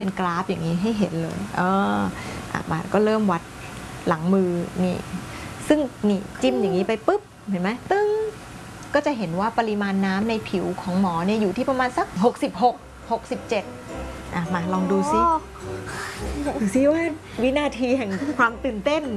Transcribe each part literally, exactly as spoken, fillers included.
เป็นกราฟอย่างนี้ให้เห็นเลยเออมาก็เริ่มวัดหลังมือนี่ซึ่งนี่จิ้มอย่างนี้ไปปุ๊บเห็นไหมตึ้งก็จะเห็นว่าปริมาณน้ำในผิวของหมอเนี่ยอยู่ที่ประมาณสักหกสิบหก หกสิบเจ็ดอ่ะมาลองดูซิดูซิว่าวินาทีแห่งความตื่นเต้น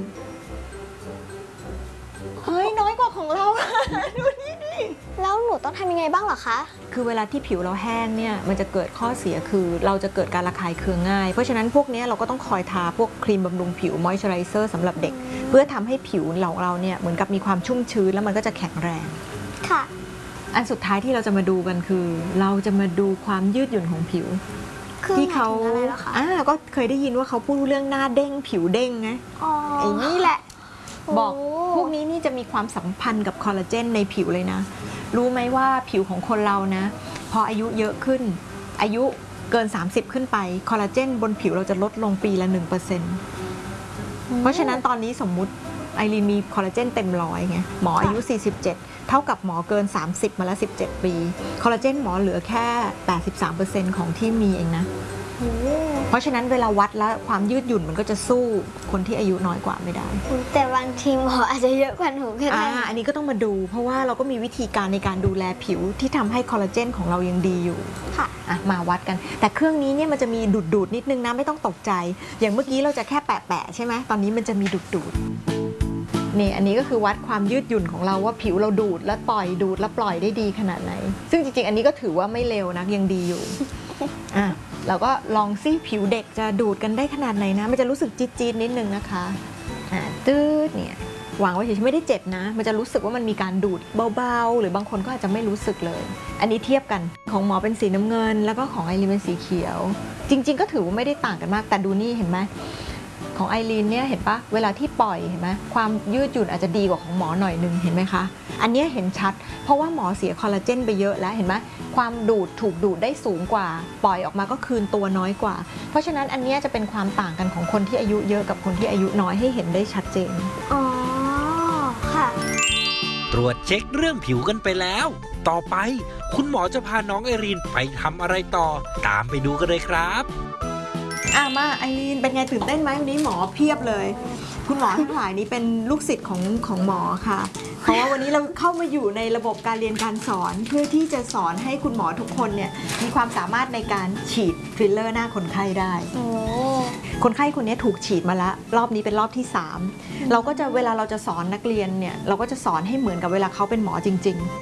เฮ้ยน้อยกว่าของเราดูนี่ดิแล้วหนูต้องทำยังไงบ้างเหรอคะคือเวลาที่ผิวเราแห้งเนี่ยมันจะเกิดข้อเสียคือเราจะเกิดการระคายเคืองง่ายเพราะฉะนั้นพวกนี้เราก็ต้องคอยทาพวกครีมบำรุงผิวมอยส์เจอไรเซอร์สำหรับเด็กเพื่อทำให้ผิวเราเราเนี่ยเหมือนกับมีความชุ่มชื้นแล้วมันก็จะแข็งแรงค่ะอันสุดท้ายที่เราจะมาดูกันคือ เราจะมาดูความยืดหยุ่นของผิวที่เขาอ่าก็เคยได้ยินว่าเขาพูดเรื่องหน้าเด้งผิวเด้งไงไอ้นี่แหละบอกพวกนี้นี่จะมีความสัมพันธ์กับคอลลาเจนในผิวเลยนะรู้ไหมว่าผิวของคนเรานะพออายุเยอะขึ้นอายุเกินสามสิบขึ้นไปคอลลาเจนบนผิวเราจะลดลงปีละ หนึ่งเปอร์เซ็นต์ เพราะฉะนั้นตอนนี้สมมุติไอรีนมีคอลลาเจนเต็มร้อยไงหมออายุสี่สิบเจ็ดเท่ากับหมอเกินสามสิบมาแล้วสิบเจ็ดปีคอลลาเจนหมอเหลือแค่ แปดสิบสามเปอร์เซ็นต์ ของที่มีเองนะเพราะฉะนั้นเวลาวัดแล้วความยืดหยุ่นมันก็จะสู้คนที่อายุน้อยกว่าไม่ได้แต่บางทีหมออาจจะเยอะกว่าหนูก็ได้อันนี้ก็ต้องมาดูเพราะว่าเราก็มีวิธีการในการดูแลผิวที่ทำให้คอลลาเจนของเรายังดีอยู่ค่ะอ่ะมาวัดกันแต่เครื่องนี้เนี่ยมันจะมีดูดดูดนิดนึงนะไม่ต้องตกใจอย่างเมื่อกี้เราจะแค่แปะแปะใช่ไหมตอนนี้มันจะมีดูดดูดนี่อันนี้ก็คือวัดความยืดหยุ่นของเราว่าผิวเราดูดแล้วปล่อยดูดแล้วปล่อยได้ดีขนาดไหนซึ่งจริงๆอันนี้ก็ถือว่าไม่เลวนะยังดีอยู่อ่ะเราก็ลองซิผิวเด็กจะดูดกันได้ขนาดไหนนะมันจะรู้สึกจี๊ดๆนิดนึงนะคะอ่าตืดเนี่ยวางไว้เฉยๆไม่ได้เจ็บนะมันจะรู้สึกว่ามันมีการดูดเบาๆหรือบางคนก็อาจจะไม่รู้สึกเลยอันนี้เทียบกันของหมอเป็นสีน้ำเงินแล้วก็ของไอรีนเป็นสีเขียวจริงๆก็ถือว่าไม่ได้ต่างกันมากแต่ดูนี่เห็นไหมของไอรีนเนี่ยเห็นปะเวลาที่ปล่อยเห็นไหมความยืดหยุ่นอาจจะดีกว่าของหมอหน่อยนึงเห็นไหมคะอันนี้เห็นชัดเพราะว่าหมอเสียคอลลาเจนไปเยอะแล้วเห็นไหมความดูดถูกดูดได้สูงกว่าปล่อยออกมาก็คืนตัวน้อยกว่าเพราะฉะนั้นอันนี้จะเป็นความต่างกันของคนที่อายุเยอะกับคนที่อายุน้อยให้เห็นได้ชัดเจนอ๋อค่ะตรวจเช็คเรื่องผิวกันไปแล้วต่อไปคุณหมอจะพาน้องไอรีนไปทำอะไรต่อตามไปดูกันเลยครับอ่ะมาไอรีนเป็นไงตื่นเต้นไหมวันนี้หมอเพียบเลยคุณหมอทั้งหลายนี้เป็นลูกศิษย์ของของหมอค่ะเพราะว่าวันนี้เราเข้ามาอยู่ในระบบการเรียนการสอนเพื่อที่จะสอนให้คุณหมอทุกคนเนี่ยมีความสามารถในการฉีดฟิลเลอร์หน้าคนไข้ได้คนไข้คนนี้ถูกฉีดมาแล้วรอบนี้เป็นรอบที่สามเราก็จะเวลาเราจะสอนนักเรียนเนี่ยเราก็จะสอนให้เหมือนกับเวลาเขาเป็นหมอจริงๆ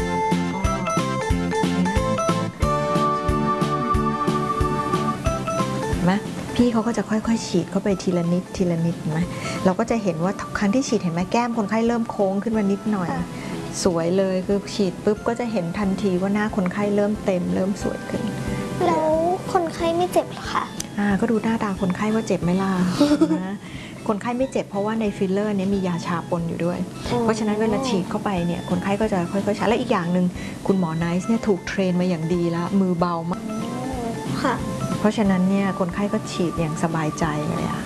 พี่เขาก็จะค่อยๆฉีดเข้าไปทีละนิดทีละนิดเห็นไหมเราก็จะเห็นว่าครั้งที่ฉีดเห็นไหมแก้มคนไข้เริ่มโค้งขึ้นมานิดหน่อยสวยเลยคือฉีดปุ๊บก็จะเห็นทันทีว่าหน้าคนไข้เริ่มเต็มเริ่มสวยขึ้นแล้วคนไข้ไม่เจ็บหรอคะอ่าก็ดูหน้าตาคนไข้ว่าเจ็บไหมล่ะนะคนไข้ไม่เจ็บเพราะว่าในฟิลเลอร์นี้มียาชาปนอยู่ด้วยเพราะฉะนั้นเวลาฉีดเข้าไปเนี่ยคนไข้ก็จะค่อยๆช้าและอีกอย่างหนึ่งคุณหมอไนซ์เนี่ยถูกเทรนมาอย่างดีแล้วมือเบามากค่ะเพราะฉะนั้นเนี่ยคนไข้ก็ฉีดอย่างสบายใจเลยอะ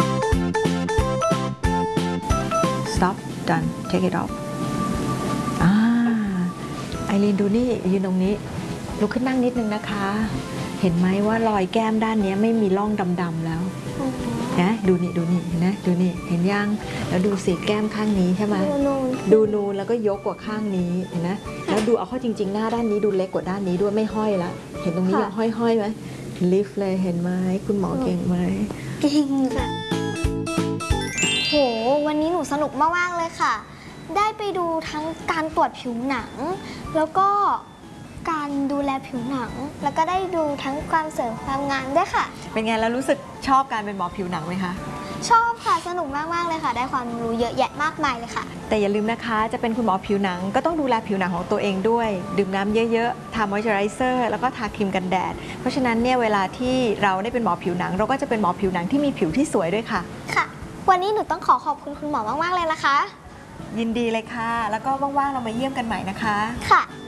stop done take it off อ่าไอรีนดูนี่ยืนตรงนี้ลุกขึ้นนั่งนิดนึงนะคะเห็นไหมว่ารอยแก้มด้านนี้ไม่มีร่องดำๆแล้วนะดูนี่ดูนี่เห็นไหมดูนี่เห็นยังแล้วดูสีแก้มข้างนี้ใช่ไหมดูนูนแล้วก็ยกกว่าข้างนี้เห็นไหมแล้วดูเอาเข้าจริงๆหน้าด้านนี้ดูเล็กกว่าด้านนี้ด้วยไม่ห้อยละเห็นตรงนี้ยังห้อยๆไหมลิฟต์เลยเห็นไหมคุณหมอเก่งไหมเก่งค่ะโหวันนี้หนูสนุกมากๆเลยค่ะได้ไปดูทั้งการตรวจผิวหนังแล้วก็การดูแลผิวหนังแล้วก็ได้ดูทั้งความเสริมความงามด้วยค่ะเป็นไงแล้วรู้สึกชอบการเป็นหมอผิวหนังไหมคะชอบค่ะสนุกมากๆเลยค่ะได้ความรู้เยอะแยะมากมายเลยค่ะแต่อย่าลืมนะคะจะเป็นคุณหมอผิวหนังก็ต้องดูแลผิวหนังของตัวเองด้วยดื่มน้ำเยอะๆทามอยเจอไรเซอร์แล้วก็ทาครีมกันแดดเพราะฉะนั้นเนี่ยเวลาที่เราได้เป็นหมอผิวหนังเราก็จะเป็นหมอผิวหนังที่มีผิวที่สวยด้วยค่ะค่ะวันนี้หนูต้องขอขอบคุณคุณหมอมากๆเลยนะคะยินดีเลยค่ะแล้วก็ว่างๆเรามาเยี่ยมกันใหม่นะคะค่ะ